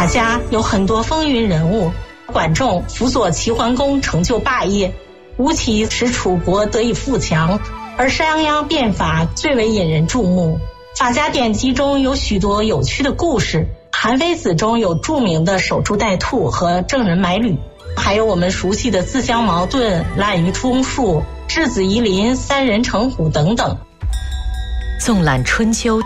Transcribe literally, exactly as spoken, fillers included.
法家有很多风云人物，管仲辅佐齐桓公成就霸业，吴起使楚国得以富强，而商鞅变法最为引人注目。法家典籍中有许多有趣的故事，韩非子中有著名的守株待兔和郑人买履，还有我们熟悉的自相矛盾、滥竽充数、质子夷陵、三人成虎等等。 纵览春秋